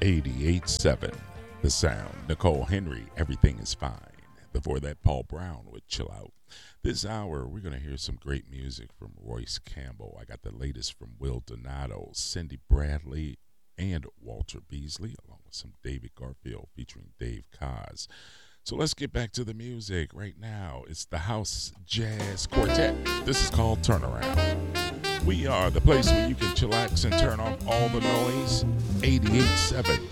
88.7 The Sound. Nicole Henry, Everything is Fine. Before that, Paul Brown with Chill Out. This hour, we're going to hear some great music from Royce Campbell. I got the latest from Will Donato, Cindy Bradley, and Walter Beasley, along with some David Garfield featuring Dave Koz. So let's get back to the music right now. It's the House Jazz Quartet. This is called Turnaround. We are the place where you can chillax and turn off all the noise. 88.7